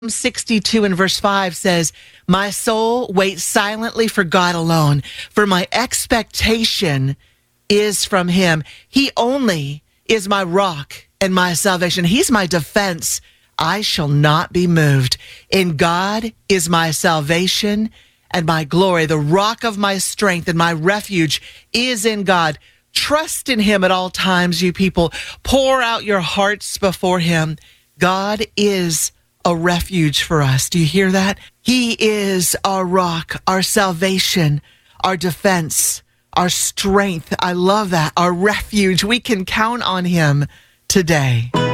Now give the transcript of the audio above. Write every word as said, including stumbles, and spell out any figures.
sixty-two and verse five says, "My soul waits silently for God alone, for my expectation is from him. He only is my rock and my salvation. He's my defense. I shall not be moved. In God is my salvation and my glory. The rock of my strength and my refuge is in God." Trust in him at all times, you people. Pour out your hearts before him. God is a refuge for us. Do you hear that? He is our rock, our salvation, our defense, our strength. I love that. Our refuge. We can count on him today.